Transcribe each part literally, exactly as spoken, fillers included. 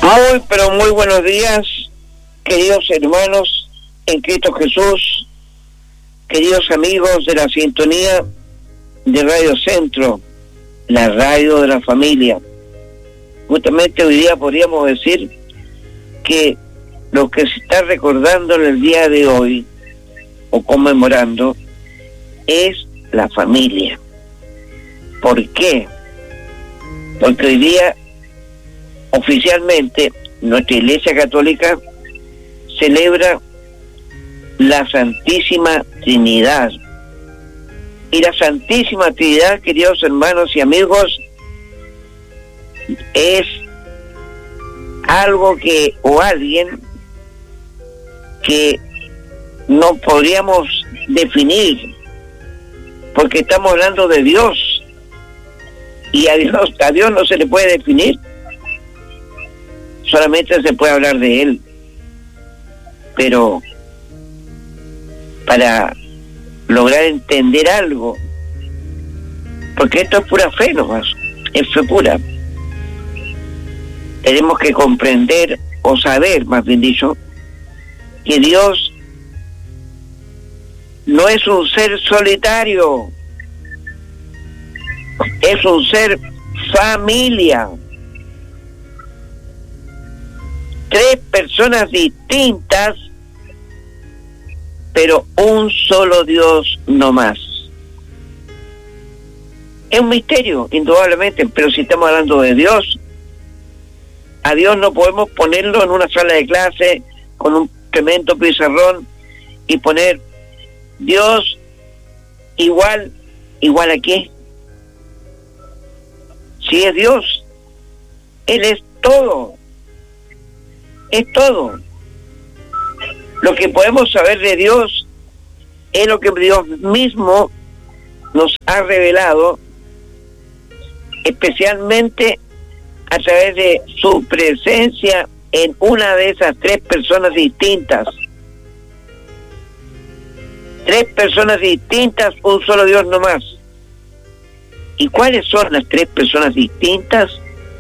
Muy, pero muy buenos días, queridos hermanos en Cristo Jesús, queridos amigos de la sintonía de Radio Centro, la radio de la familia. Justamente hoy día podríamos decir que lo que se está recordando en el día de hoy, o conmemorando, es la familia. ¿Por qué? Porque hoy día, oficialmente, nuestra Iglesia Católica celebra la Santísima Trinidad. Y la Santísima Trinidad, queridos hermanos y amigos, es algo que, o alguien que no podríamos definir, porque estamos hablando de Dios, y a Dios, a Dios no se le puede definir, solamente se puede hablar de Él. Pero para lograr entender algo, porque esto es pura fe nomás, es fe pura, tenemos que comprender o saber, más bien dicho, que Dios no es un ser solitario, es un ser familia. Tres personas distintas, pero un solo Dios no más. Es un misterio, indudablemente, pero si estamos hablando de Dios, a Dios no podemos ponerlo en una sala de clase con un tremendo pizarrón y poner Dios igual, igual a qué. Si es Dios, Él es todo. Es todo. Lo que podemos saber de Dios es lo que Dios mismo nos ha revelado, especialmente a través de su presencia en una de esas tres personas distintas. Tres personas distintas, un solo Dios no más. ¿Y cuáles son las tres personas distintas?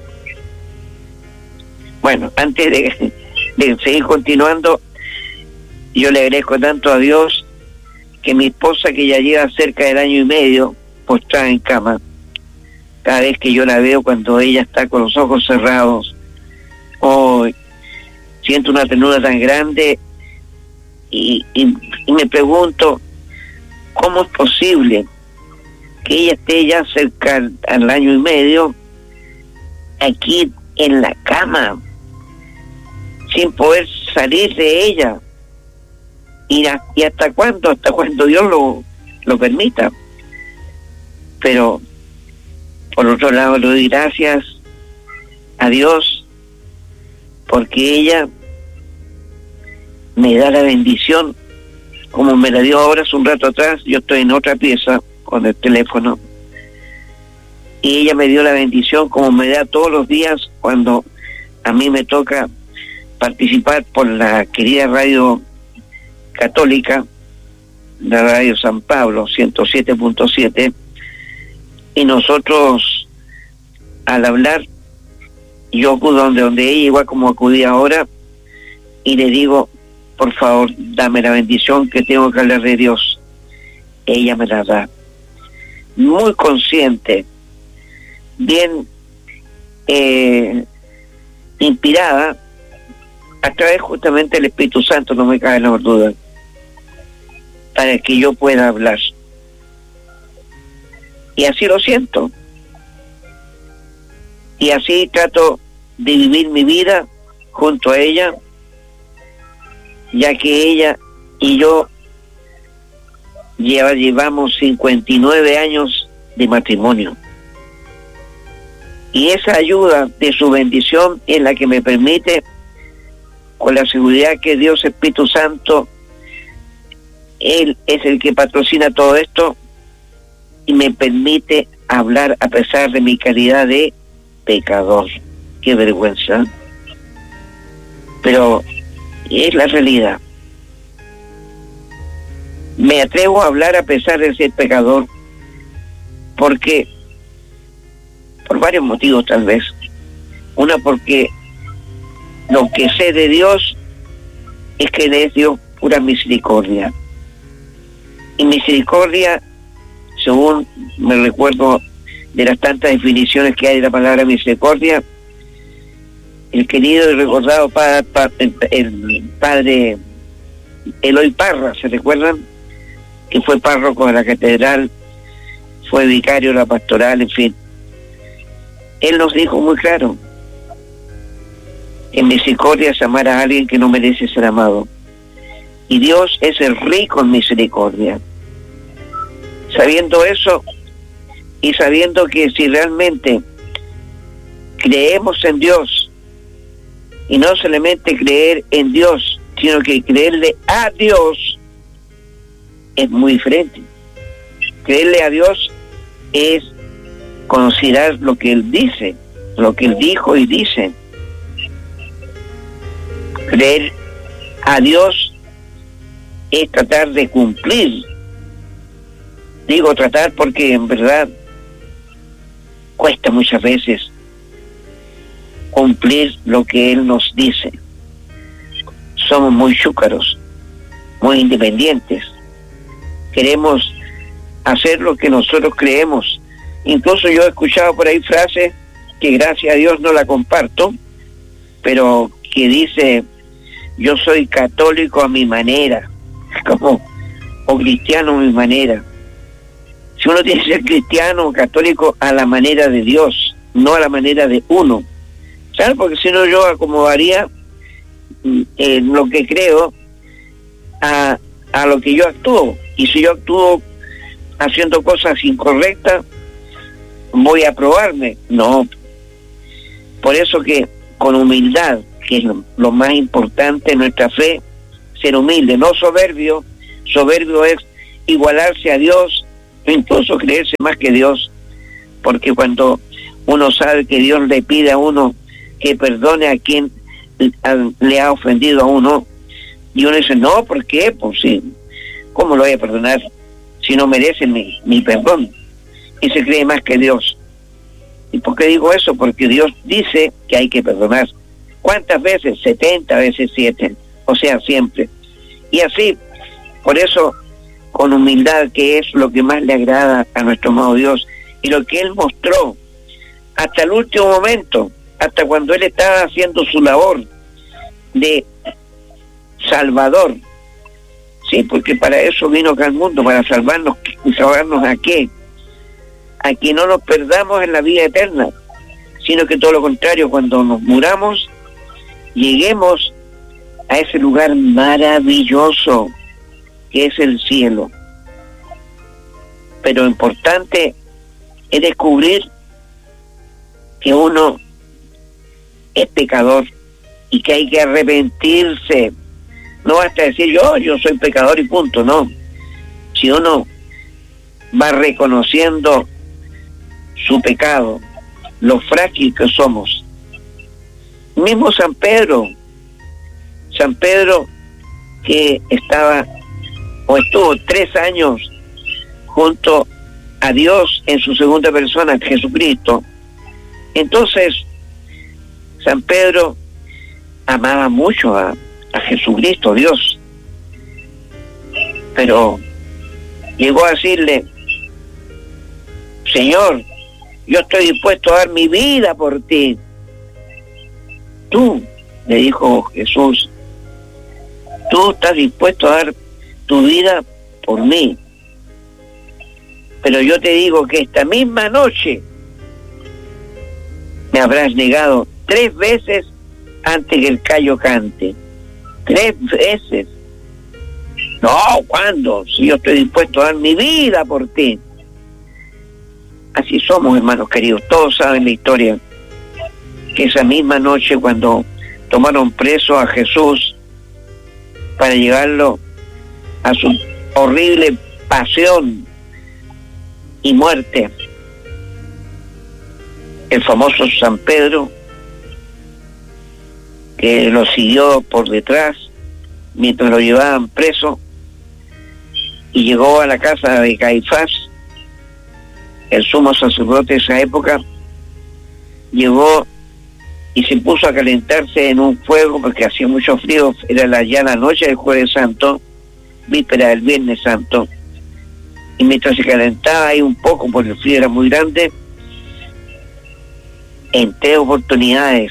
Bueno, antes de, de seguir continuando, yo le agradezco tanto a Dios que mi esposa, que ya lleva cerca del año y medio postrada en cama, cada vez que yo la veo cuando ella está con los ojos cerrados, oh, siento una ternura tan grande y, y, y me pregunto cómo es posible que ella esté ya cerca al año y medio aquí en la cama sin poder salir de ella, y, a, y hasta cuándo, hasta cuando Dios lo, lo permita. Pero por otro lado le doy gracias a Dios porque ella me da la bendición como me la dio ahora hace un rato atrás. Yo estoy en otra pieza con el teléfono y ella me dio la bendición como me da todos los días cuando a mí me toca participar por la querida radio católica, la radio San Pablo ciento siete punto siete, y nosotros al hablar yo acudo donde, donde ella, igual como acudí ahora, y le digo, por favor, dame la bendición que tengo que hablar de Dios. Ella me la da, muy consciente, bien eh, inspirada a través justamente del Espíritu Santo, no me cabe la menor duda, para que yo pueda hablar. Y así lo siento. Y así trato de vivir mi vida junto a ella, ya que ella y yo lleva, llevamos cincuenta y nueve años de matrimonio. Y esa ayuda de su bendición es la que me permite, con la seguridad que Dios Espíritu Santo, Él es el que patrocina todo esto, y me permite hablar a pesar de mi calidad de pecador. Qué vergüenza. Pero es la realidad. Me atrevo a hablar a pesar de ser pecador, porque por varios motivos tal vez. Una, porque lo que sé de Dios es que Él es Dios pura misericordia. Y misericordia, según me recuerdo de las tantas definiciones que hay de la palabra misericordia, el querido y recordado pa, pa, el, el padre Eloy Parra, ¿se recuerdan? Que fue párroco de la catedral, fue vicario de la pastoral, en fin. Él nos dijo muy claro: en misericordia es amar a alguien que no merece ser amado. Y Dios es el rico en misericordia. Sabiendo eso, y sabiendo que si realmente creemos en Dios, y no solamente creer en Dios, sino que creerle a Dios, es muy diferente. Creerle a Dios es considerar lo que Él dice, lo que Él dijo y dice. Creer a Dios es tratar de cumplir. Digo tratar porque en verdad cuesta muchas veces cumplir lo que Él nos dice. Somos muy chúcaros, muy independientes. Queremos hacer lo que nosotros creemos. Incluso yo he escuchado por ahí frases que gracias a Dios no la comparto, pero que dice: yo soy católico a mi manera, como, o cristiano a mi manera. Si uno tiene que ser cristiano o católico a la manera de Dios, no a la manera de uno, ¿sabes? Porque si no, yo acomodaría eh, lo que creo a, a lo que yo actúo. Y si yo actúo haciendo cosas incorrectas, voy a probarme. No. Por eso que con humildad, que es lo, lo más importante en nuestra fe, ser humilde, no soberbio. Soberbio es igualarse a Dios, incluso creerse más que Dios, porque cuando uno sabe que Dios le pide a uno que perdone a quien le ha ofendido a uno, y uno dice: no, ¿por qué? Pues sí, ¿cómo lo voy a perdonar si no merece mi, mi perdón? Y se cree más que Dios. ¿Y por qué digo eso? Porque Dios dice que hay que perdonar. ¿Cuántas veces? setenta veces siete, o sea, siempre. Y así, por eso, con humildad, que es lo que más le agrada a nuestro amado Dios, y lo que Él mostró hasta el último momento, hasta cuando Él estaba haciendo su labor de Salvador. Sí, porque para eso vino acá al mundo, para salvarnos. ¿Y salvarnos a qué? A que no nos perdamos en la vida eterna, sino que todo lo contrario, cuando nos muramos, lleguemos a ese lugar maravilloso que es el cielo. Pero lo importante es descubrir que uno es pecador y que hay que arrepentirse. No basta decir yo, yo soy pecador y punto, no. Si uno va reconociendo su pecado, lo frágil que somos. Mismo San Pedro, San Pedro que estaba o estuvo tres años junto a Dios en su segunda persona, Jesucristo. Entonces, San Pedro amaba mucho a, a Jesucristo, Dios. Pero llegó a decirle: Señor, yo estoy dispuesto a dar mi vida por ti. Tú, le dijo Jesús, tú estás dispuesto a dar tu vida por mí. Pero yo te digo que esta misma noche me habrás negado tres veces antes que el gallo cante. Tres veces. No, ¿cuándo? Si yo estoy dispuesto a dar mi vida por ti. Así somos, hermanos queridos. Todos saben la historia. Que esa misma noche, cuando tomaron preso a Jesús para llevarlo a su horrible pasión y muerte, el famoso San Pedro, que lo siguió por detrás mientras lo llevaban preso, y llegó a la casa de Caifás, el sumo sacerdote de esa época, llegó y se puso a calentarse en un fuego porque hacía mucho frío. Era la, ya la noche del Jueves Santo, víspera del Viernes Santo, y mientras se calentaba ahí un poco porque el frío era muy grande, en tres oportunidades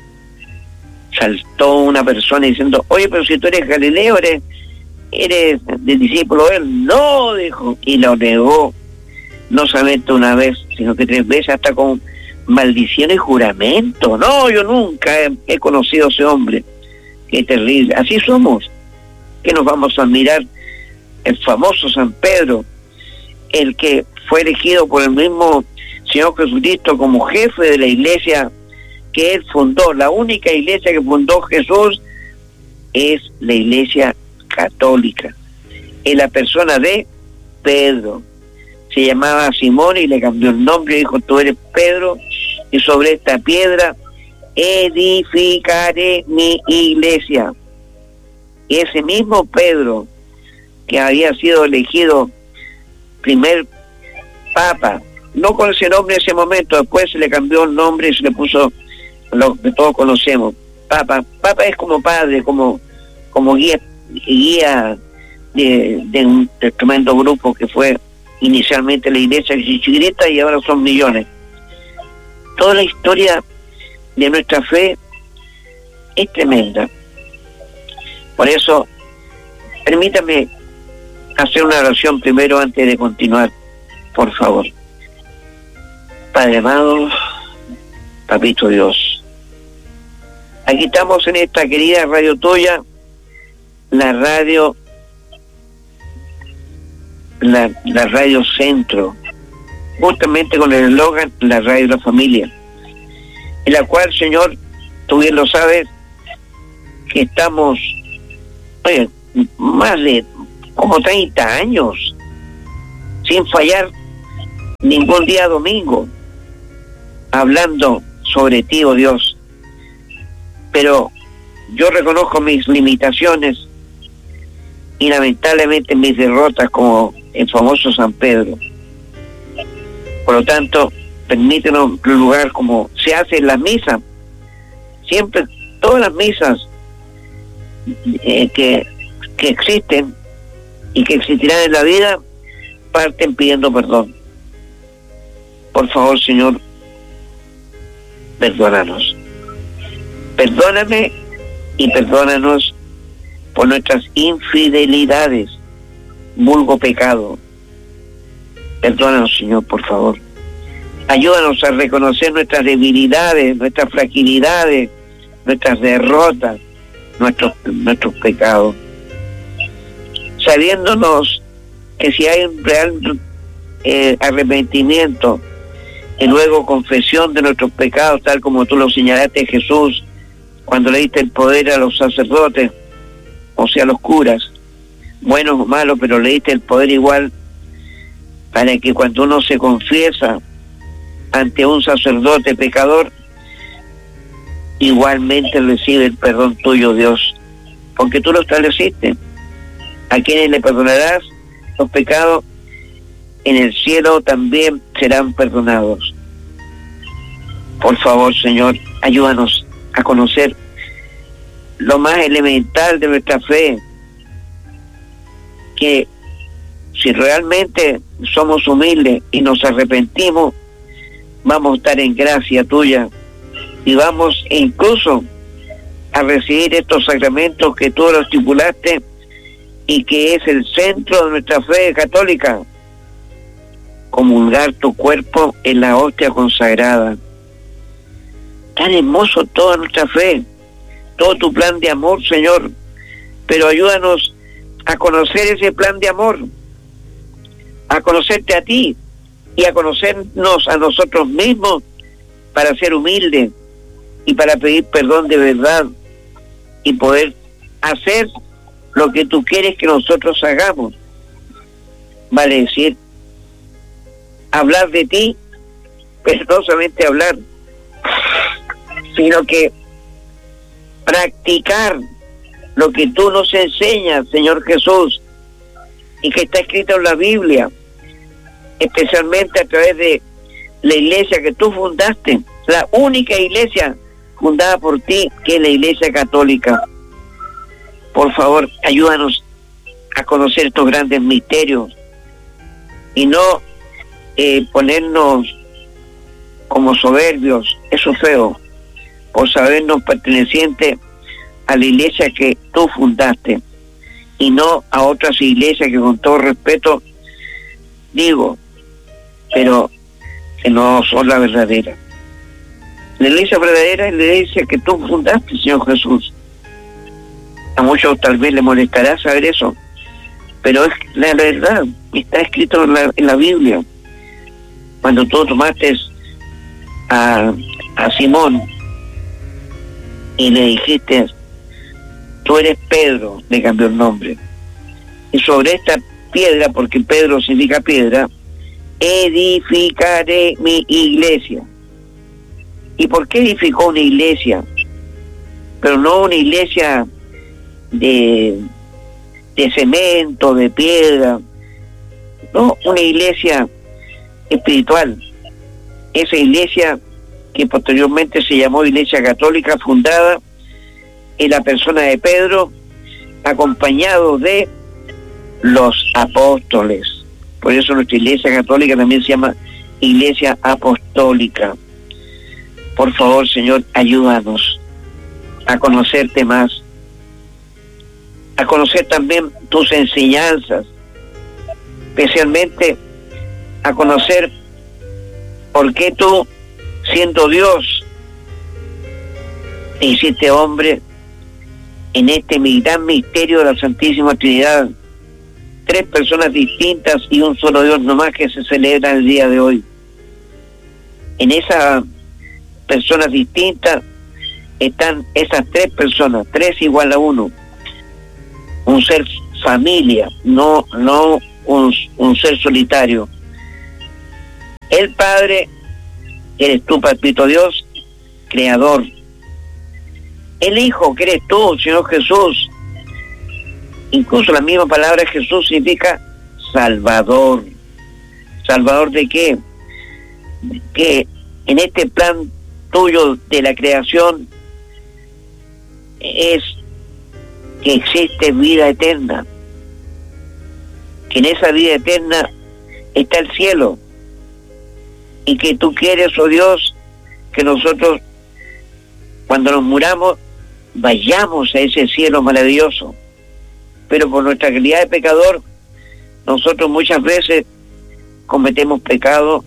saltó una persona diciendo: oye, pero si tú eres Galileo, eres, eres del discípulo de él. No, dijo, y lo negó, no solamente una vez, sino que tres veces, hasta con maldición y juramento. No, yo nunca he, he conocido a ese hombre. Qué terrible. Así somos, que nos vamos a admirar. El famoso San Pedro, el que fue elegido por el mismo Señor Jesucristo como jefe de la iglesia que él fundó. La única iglesia que fundó Jesús es la iglesia católica, en la persona de Pedro. Se llamaba Simón y le cambió el nombre y dijo: tú eres Pedro, y sobre esta piedra edificaré mi iglesia. Y ese mismo Pedro, que había sido elegido primer papa, no con ese nombre en ese momento, después se le cambió el nombre y se le puso lo que todos conocemos, papa. Papa es como padre, como como guía guía de, de un de tremendo grupo que fue inicialmente la iglesia chiquitita y ahora son millones. Toda la historia de nuestra fe es tremenda. Por eso, permítame hacer una oración primero antes de continuar, por favor. Padre amado, Papito Dios, aquí estamos en esta querida radio tuya, la radio, la, la radio Centro, justamente con el eslogan la radio de la familia, en la cual, Señor, tú bien lo sabes, que estamos, oye, más de como treinta años sin fallar ningún día domingo, hablando sobre ti, oh Dios. Pero yo reconozco mis limitaciones y lamentablemente mis derrotas, como el famoso San Pedro. Por lo tanto, permítenos un lugar como se hace en las misas, siempre, todas las misas eh, que, que existen y que existirán en la vida, parten pidiendo perdón. Por favor, Señor, perdónanos. Perdóname y perdónanos por nuestras infidelidades, vulgo pecado. Perdónanos, Señor, por favor. Ayúdanos a reconocer nuestras debilidades, nuestras fragilidades, nuestras derrotas, nuestros, nuestros pecados. Sabiéndonos que si hay un real eh, arrepentimiento y luego confesión de nuestros pecados, tal como tú lo señalaste, Jesús, cuando le diste el poder a los sacerdotes, o sea, a los curas, buenos o malos, pero le diste el poder igual, para que cuando uno se confiesa ante un sacerdote pecador, igualmente recibe el perdón tuyo, Dios, porque tú lo estableciste. A quienes le perdonarás los pecados, en el cielo también serán perdonados. Por favor, Señor, ayúdanos a conocer lo más elemental de nuestra fe, que si realmente somos humildes y nos arrepentimos, vamos a estar en gracia tuya y vamos incluso a recibir estos sacramentos que tú los estipulaste y que es el centro de nuestra fe católica: comulgar tu cuerpo en la hostia consagrada. Tan hermoso toda nuestra fe, todo tu plan de amor, Señor, pero ayúdanos a conocer ese plan de amor, a conocerte a ti y a conocernos a nosotros mismos, para ser humildes y para pedir perdón de verdad y poder hacer lo que tú quieres que nosotros hagamos. Vale decir, hablar de ti, pero no solamente hablar, sino que practicar lo que tú nos enseñas, Señor Jesús, y que está escrito en la Biblia, especialmente a través de la iglesia que tú fundaste, la única iglesia fundada por ti, que es la Iglesia Católica. Por favor, ayúdanos a conocer estos grandes misterios y no eh, ponernos como soberbios, eso es feo, por sabernos pertenecientes a la iglesia que tú fundaste y no a otras iglesias que, con todo respeto digo, pero que no son la verdadera. La iglesia verdadera es la iglesia que tú fundaste, Señor Jesús. A muchos tal vez les molestará saber eso, pero es la verdad, está escrito en la, en la Biblia. Cuando tú tomaste a, a Simón y le dijiste, tú eres Pedro, le cambió el nombre, y sobre esta piedra, porque Pedro significa piedra, edificaré mi iglesia. ¿Y por qué edificó una iglesia? Pero no una iglesia de, de cemento, de piedra, no, una iglesia espiritual. Esa iglesia que posteriormente se llamó Iglesia Católica, fundada en la persona de Pedro, acompañado de los apóstoles. Por eso nuestra Iglesia Católica también se llama Iglesia Apostólica. Por favor, Señor, ayúdanos a conocerte más, a conocer también tus enseñanzas, especialmente a conocer por qué tú, siendo Dios, te hiciste hombre en este gran misterio de la Santísima Trinidad. Tres personas distintas y un solo Dios nomás que se celebra el día de hoy. En esas personas distintas están esas tres personas, tres igual a uno. Un ser familia, no, no un, un ser solitario. El Padre, eres tú, Papito Dios, Creador. El Hijo, que eres tú, Señor Jesús. Incluso la misma palabra Jesús significa Salvador. ¿Salvador de qué? Que en este plan tuyo de la creación es que existe vida eterna, que en esa vida eterna está el cielo, y que tú quieres, oh Dios, que nosotros cuando nos muramos vayamos a ese cielo maravilloso. Pero por nuestra calidad de pecador, nosotros muchas veces cometemos pecado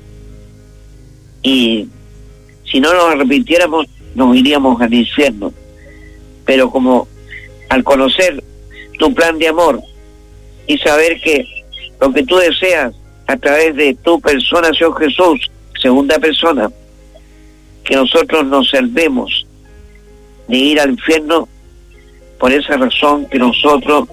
y si no nos arrepintiéramos nos iríamos al infierno. Pero como al conocer tu plan de amor y saber que lo que tú deseas a través de tu persona, Señor Jesús, segunda persona, que nosotros nos salvemos de ir al infierno, por esa razón que nosotros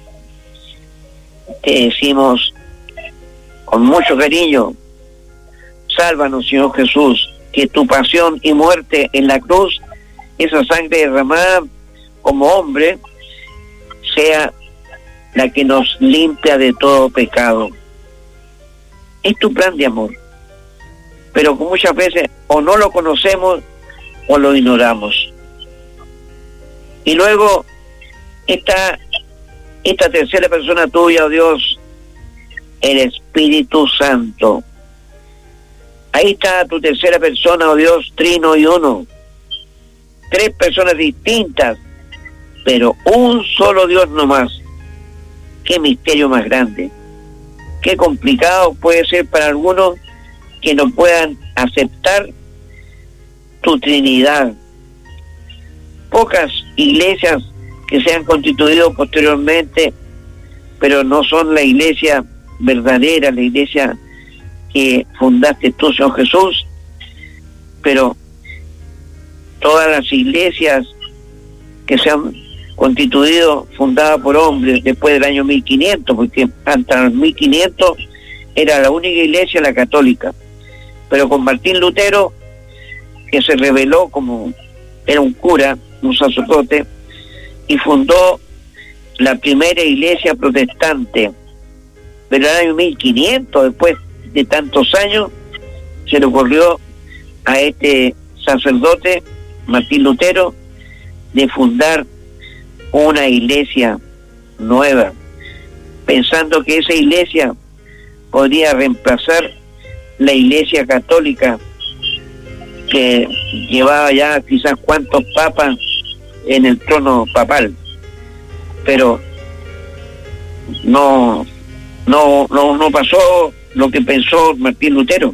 te decimos con mucho cariño, sálvanos, Señor Jesús, que tu pasión y muerte en la cruz, esa sangre derramada como hombre, sea la que nos limpia de todo pecado. Es tu plan de amor, pero muchas veces o no lo conocemos o lo ignoramos. Y luego está esta tercera persona tuya, oh Dios, el Espíritu Santo. Ahí está tu tercera persona, oh Dios, trino y uno. Tres personas distintas, pero un solo Dios nomás. Qué misterio más grande. Qué complicado puede ser para algunos que no puedan aceptar tu Trinidad. Pocas iglesias que se han constituido posteriormente, pero no son la iglesia verdadera, la iglesia que fundaste tú, Señor Jesús. Pero todas las iglesias que se han constituido, fundadas por hombres después del año mil quinientos, porque hasta el mil quinientos era la única iglesia, la católica. Pero con Martín Lutero, que se reveló como era un cura, un sacerdote, y fundó la primera iglesia protestante. Pero en el año mil quinientos, después de tantos años, se le ocurrió a este sacerdote Martín Lutero de fundar una iglesia nueva, pensando que esa iglesia podría reemplazar la iglesia católica que llevaba ya quizás cuantos papas en el trono papal, pero no no no no pasó lo que pensó Martín Lutero.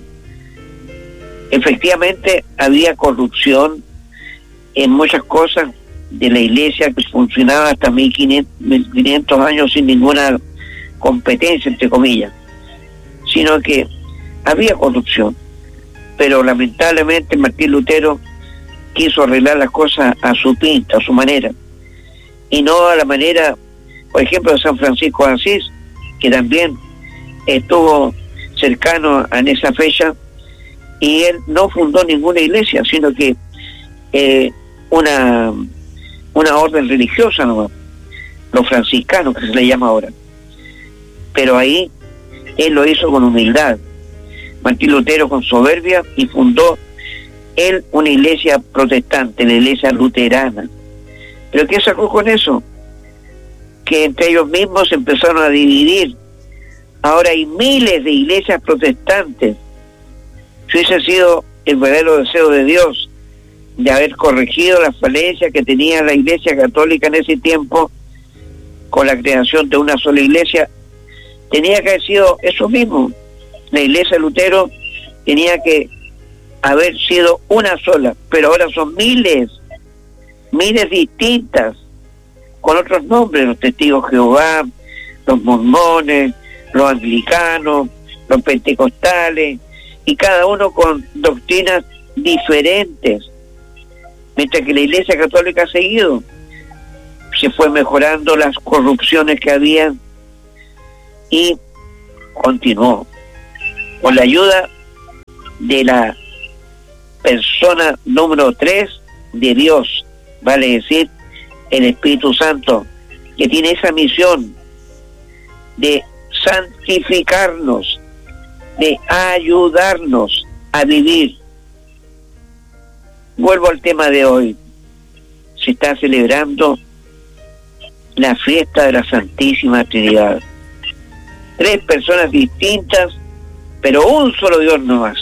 Efectivamente había corrupción en muchas cosas de la iglesia, que funcionaba hasta mil quinientos años sin ninguna competencia, entre comillas, sino que había corrupción, pero lamentablemente Martín Lutero quiso arreglar las cosas a su pinta, a su manera, y no a la manera, por ejemplo, de San Francisco de Asís, que también estuvo cercano en esa fecha, y él no fundó ninguna iglesia, sino que eh, una una orden religiosa nomás, los franciscanos, que se le llama ahora. Pero ahí él lo hizo con humildad, Martín Lutero con soberbia, y fundó él una iglesia protestante, la iglesia luterana. ¿Pero qué sacó con eso? Que entre ellos mismos se empezaron a dividir. Ahora hay miles de iglesias protestantes. Si hubiese sido el verdadero deseo de Dios de haber corregido las falencias que tenía la iglesia católica en ese tiempo, con la creación de una sola iglesia, tenía que haber sido eso mismo. La iglesia de Lutero tenía que haber sido una sola, pero ahora son miles, miles distintas, con otros nombres: los testigos de Jehová, los mormones, los anglicanos, los pentecostales, y cada uno con doctrinas diferentes. Mientras que la iglesia católica ha seguido, se fue mejorando las corrupciones que había y continuó con la ayuda de la persona número tres de Dios, vale decir, el Espíritu Santo, que tiene esa misión de santificarnos, de ayudarnos a vivir. Vuelvo al tema de hoy. Se está celebrando la fiesta de la Santísima Trinidad. Tres personas distintas, pero un solo Dios nomás.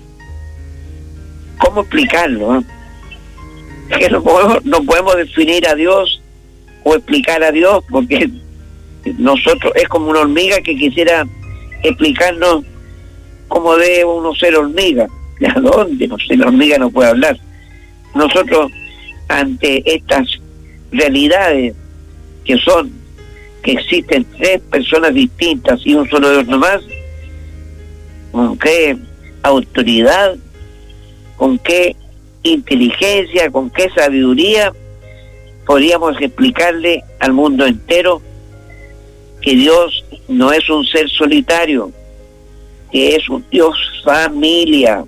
¿Cómo explicarlo? Eh? Es que no podemos, no podemos definir a Dios o explicar a Dios, porque nosotros es como una hormiga que quisiera explicarnos cómo debe uno ser hormiga. ¿A dónde? No sé, la hormiga no puede hablar. Nosotros, ante estas realidades que son, que existen tres personas distintas y un solo Dios nomás, ¿con qué autoridad, con qué inteligencia, con qué sabiduría podríamos explicarle al mundo entero que Dios no es un ser solitario, que es un Dios familia?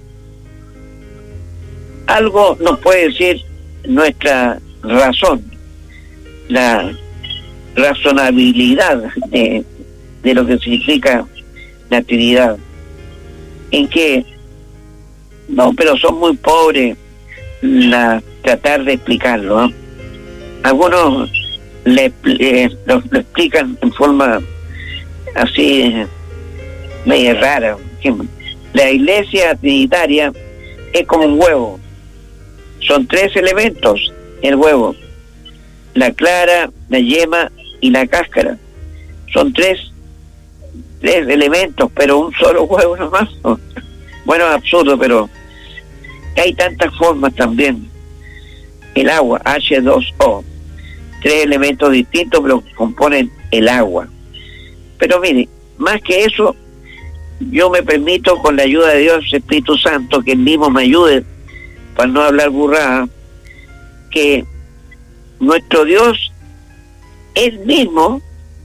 Algo nos puede decir nuestra razón, la razonabilidad de, de lo que significa la Trinidad, en que no, pero son muy pobres la tratar de explicarlo, ¿eh? Algunos le, eh, lo, lo explican en forma así media rara. La iglesia trinitaria es como un huevo. Son tres elementos el huevo: la clara, la yema y la cáscara. Son tres tres elementos, pero un solo huevo nomás. Bueno, es absurdo, pero hay tantas formas también. El agua, hache dos o, tres elementos distintos, pero componen el agua. Pero mire, más que eso, yo me permito, con la ayuda de Dios, Espíritu Santo, que él mismo me ayude, para no hablar burrada, que nuestro Dios, él mismo,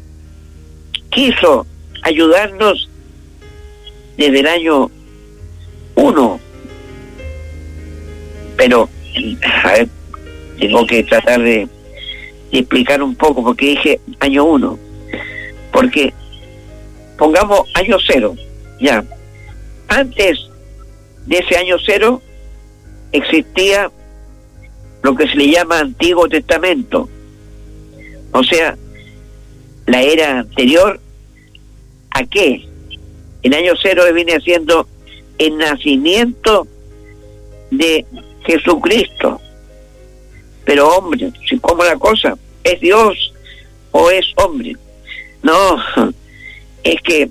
quiso ayudarnos desde el año uno. Pero, a ver, tengo que tratar de, de explicar un poco, porque dije año uno. Porque, pongamos año cero, ya. Antes de ese año cero, existía lo que se le llama Antiguo Testamento, o sea, la era anterior. ¿A qué? El año cero viene haciendo el nacimiento de Jesucristo. Pero hombre, si como la cosa, ¿es Dios o es hombre? No, es que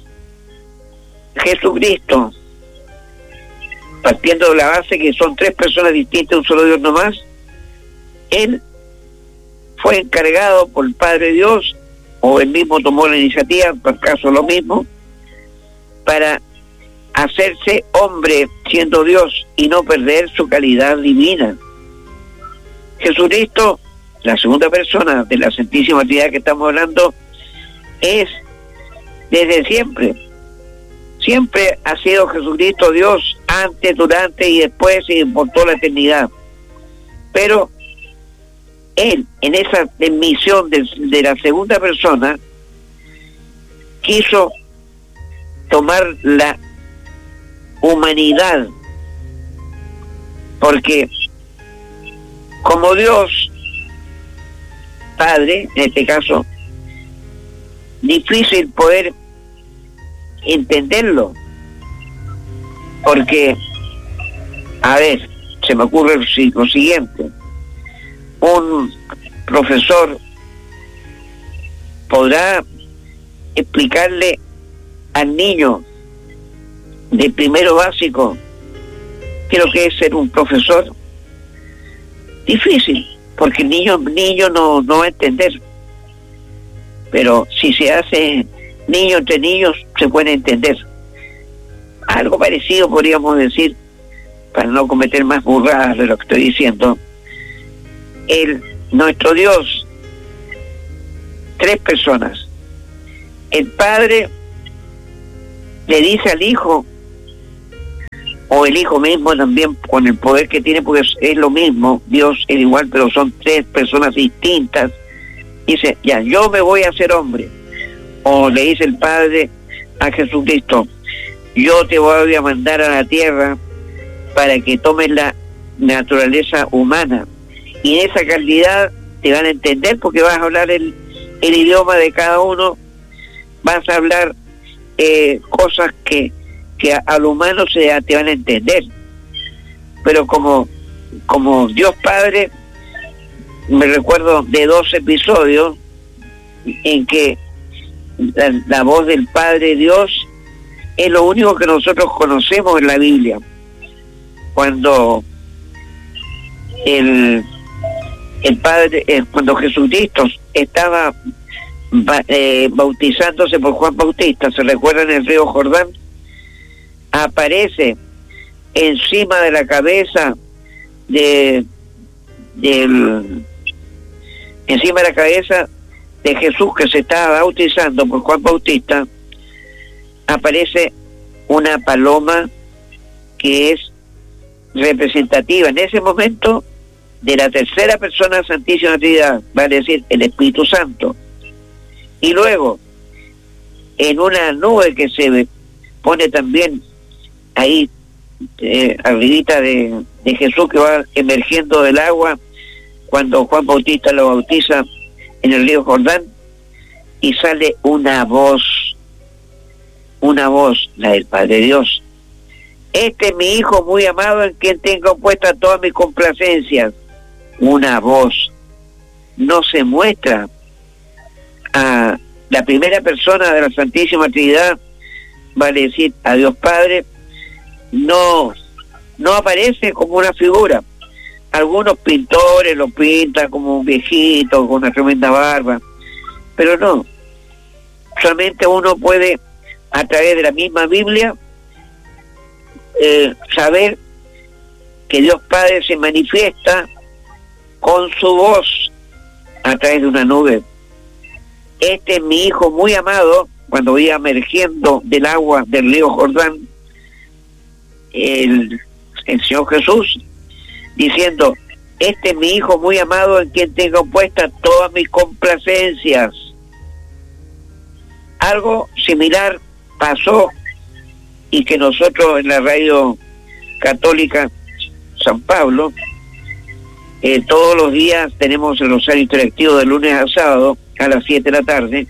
Jesucristo, partiendo de la base que son tres personas distintas, un solo Dios nomás, Él fue encargado por el Padre Dios, o Él mismo tomó la iniciativa, por caso lo mismo, para hacerse hombre siendo Dios y no perder su calidad divina. Jesucristo, la segunda persona de la Santísima Trinidad que estamos hablando, es desde siempre. Siempre ha sido Jesucristo Dios, antes, durante y después y por toda la eternidad. Pero Él, en esa misión de, de la segunda persona, quiso tomar la humanidad, porque como Dios Padre, en este caso, difícil poder entenderlo, porque, a ver, se me ocurre lo siguiente: un profesor podrá explicarle al niño de primero básico qué es lo que es ser un profesor. Difícil, porque el niño, niño no, no va a entender. Pero si se hace niño entre niños, se puede entender. Algo parecido podríamos decir, para no cometer más burradas de lo que estoy diciendo. El, nuestro Dios, tres personas. El Padre le dice al Hijo, o el Hijo mismo también, con el poder que tiene, porque es, es lo mismo, Dios es igual, pero son tres personas distintas. Dice, ya, yo me voy a hacer hombre. O le dice el Padre a Jesucristo, yo te voy a mandar a la tierra para que tomes la naturaleza humana. Y en esa calidad te van a entender, porque vas a hablar el, el idioma de cada uno, vas a hablar eh, cosas que, que al humano se te van a entender. Pero como, como Dios Padre, me recuerdo de dos episodios en que la, la voz del Padre Dios es lo único que nosotros conocemos en la Biblia. Cuando el el Padre, eh, cuando Jesucristo estaba eh, bautizándose por Juan Bautista, ¿se recuerdan? En el río Jordán, aparece encima de la cabeza de del encima de la cabeza de Jesús, que se estaba bautizando por Juan Bautista, aparece una paloma que es representativa en ese momento de la tercera persona de la Santísima Trinidad, vale decir, el Espíritu Santo. Y luego, en una nube que se pone también ahí, eh, arribita de, de Jesús, que va emergiendo del agua, cuando Juan Bautista lo bautiza en el río Jordán, y sale una voz, una voz, la del Padre Dios. Este es mi Hijo muy amado, en quien tengo puesta todas mis complacencias. Una voz. No se muestra a la primera persona de la Santísima Trinidad, vale decir, a Dios Padre, no, no aparece como una figura. Algunos pintores lo pintan como un viejito con una tremenda barba, pero no. Solamente uno puede, a través de la misma Biblia, eh, saber que Dios Padre se manifiesta con su voz a través de una nube. Este es mi Hijo muy amado, cuando iba emergiendo del agua del río Jordán, el, el Señor Jesús, diciendo, este es mi Hijo muy amado, en quien tengo puestas todas mis complacencias. Algo similar pasó, y que nosotros en la radio católica San Pablo Eh, todos los días tenemos el rosario interactivo de lunes a sábado a las siete de la tarde.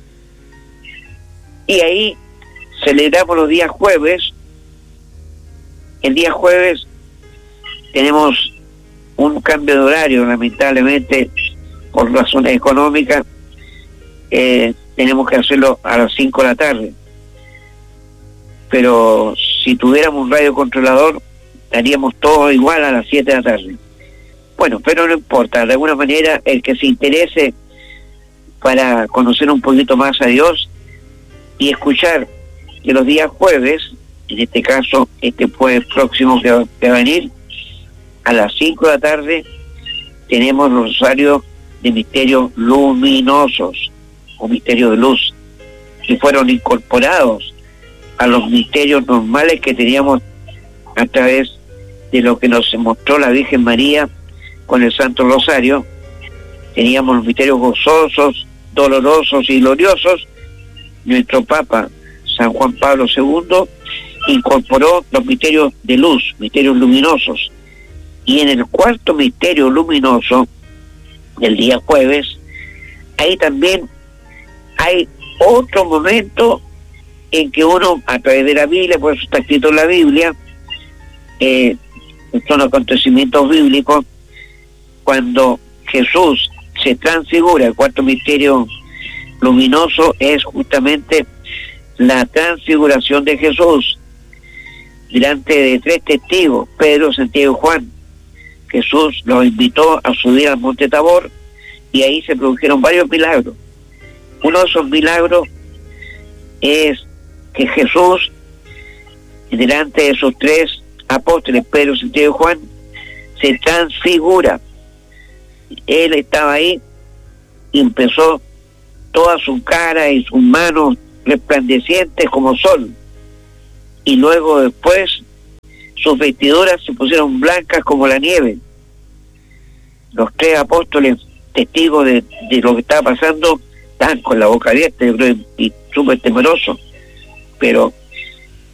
Y ahí celebramos los días jueves. El día jueves tenemos un cambio de horario, lamentablemente, por razones económicas. Eh, tenemos que hacerlo a las cinco de la tarde. Pero si tuviéramos un radio controlador, haríamos todo igual a las siete de la tarde. Bueno, pero no importa, de alguna manera el que se interese para conocer un poquito más a Dios y escuchar que los días jueves, en este caso este jueves próximo que va, que va a venir, a las cinco de la tarde tenemos rosario de misterios luminosos o misterios de luz, que fueron incorporados a los misterios normales que teníamos a través de lo que nos mostró la Virgen María con el Santo Rosario. Teníamos los misterios gozosos, dolorosos y gloriosos. Nuestro Papa, San Juan Pablo segundo, incorporó los misterios de luz, misterios luminosos. Y en el cuarto misterio luminoso, del día jueves, ahí también hay otro momento en que uno, a través de la Biblia, por eso está escrito en la Biblia, eh, son acontecimientos bíblicos, cuando Jesús se transfigura. El cuarto misterio luminoso es justamente la transfiguración de Jesús delante de tres testigos, Pedro, Santiago y Juan. Jesús los invitó a subir al monte Tabor y ahí se produjeron varios milagros. Uno de esos milagros es que Jesús, delante de esos tres apóstoles, Pedro, Santiago y Juan, se transfigura. Él estaba ahí y empezó toda su cara y sus manos resplandecientes como sol, y luego después sus vestiduras se pusieron blancas como la nieve. Los tres apóstoles, testigos de, de lo que estaba pasando, estaban con la boca abierta, yo creo, y súper temerosos, pero